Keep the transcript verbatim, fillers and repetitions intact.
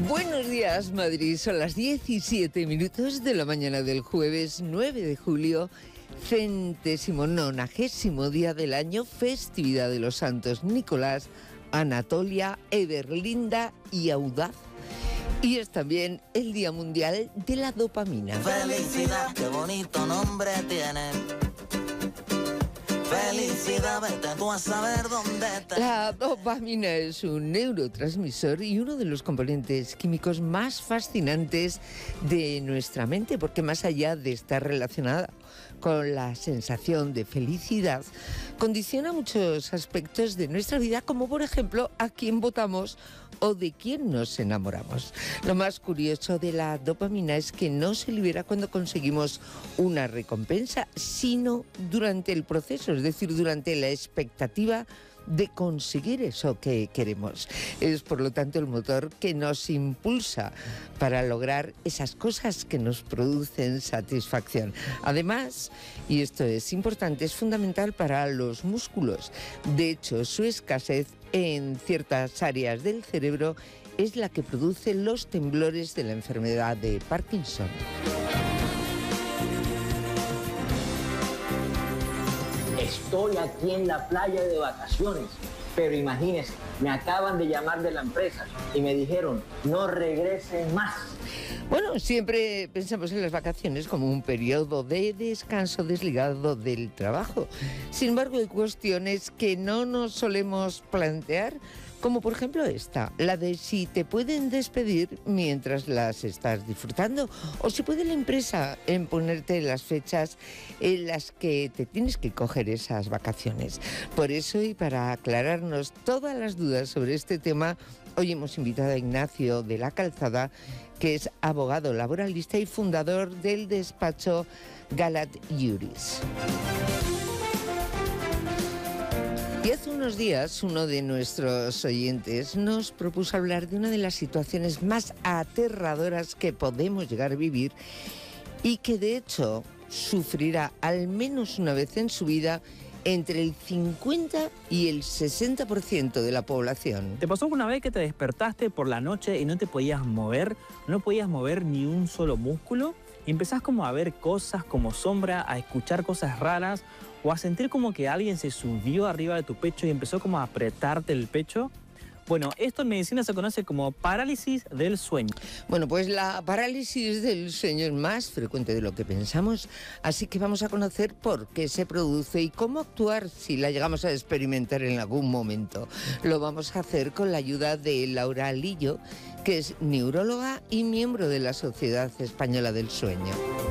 Buenos días, Madrid. Son las diecisiete minutos de la mañana del jueves nueve de julio, centésimo nonagésimo día del año, festividad de los santos Nicolás, Anatolia, Everlinda y Audaz. Y es también el Día Mundial de la Dopamina. Felicidad, qué bonito nombre tiene. Felicidad, vete tú a saber dónde está. La dopamina es un neurotransmisor y uno de los componentes químicos más fascinantes de nuestra mente, porque más allá de estar relacionada con la sensación de felicidad, condiciona muchos aspectos de nuestra vida, como por ejemplo a quién votamos o de quién nos enamoramos. Lo más curioso de la dopamina es que no se libera cuando conseguimos una recompensa, sino durante el proceso, es decir, durante la expectativa de conseguir eso que queremos. Es, por lo tanto, el motor que nos impulsa para lograr esas cosas que nos producen satisfacción. Además, y esto es importante, es fundamental para los músculos. De hecho, su escasez en ciertas áreas del cerebro es la que produce los temblores de la enfermedad de Parkinson. Estoy aquí en la playa de vacaciones, pero imagínense, me acaban de llamar de la empresa y me dijeron, no regresen más. Bueno, siempre pensamos en las vacaciones como un periodo de descanso desligado del trabajo. Sin embargo, hay cuestiones que no nos solemos plantear, como por ejemplo esta, la de si te pueden despedir mientras las estás disfrutando, o si puede la empresa en ponerte las fechas en las que te tienes que coger esas vacaciones. Por eso, y para aclararnos todas las dudas sobre este tema, hoy hemos invitado a Ignacio de la Calzada, que es abogado laboralista y fundador del despacho Galat Juris. Y hace unos días uno de nuestros oyentes nos propuso hablar de una de las situaciones más aterradoras que podemos llegar a vivir y que de hecho sufrirá al menos una vez en su vida entre el cincuenta y el sesenta por ciento de la población. ¿Te pasó alguna vez que te despertaste por la noche y no te podías mover? No podías mover ni un solo músculo y empezás como a ver cosas como sombra, a escuchar cosas raras o a sentir como que alguien se subió arriba de tu pecho y empezó como a apretarte el pecho. Bueno, esto en medicina se conoce como parálisis del sueño. Bueno, pues la parálisis del sueño es más frecuente de lo que pensamos, así que vamos a conocer por qué se produce y cómo actuar si la llegamos a experimentar en algún momento. Lo vamos a hacer con la ayuda de Laura Lillo, que es neuróloga y miembro de la Sociedad Española del Sueño.